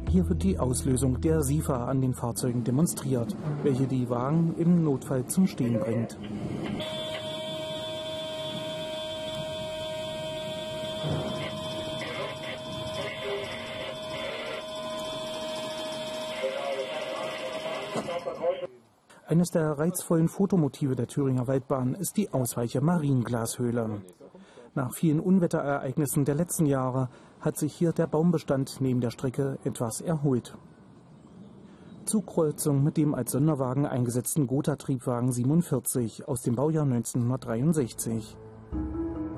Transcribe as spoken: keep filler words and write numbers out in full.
Hier wird die Auslösung der SIFA an den Fahrzeugen demonstriert, welche die Wagen im Notfall zum Stehen bringt. Eines der reizvollen Fotomotive der Thüringer Waldbahn ist die Ausweiche Marienglashöhle. Nach vielen Unwetterereignissen der letzten Jahre hat sich hier der Baumbestand neben der Strecke etwas erholt. Zugkreuzung mit dem als Sonderwagen eingesetzten Gotha-Triebwagen siebenundvierzig aus dem Baujahr neunzehnhundertdreiundsechzig.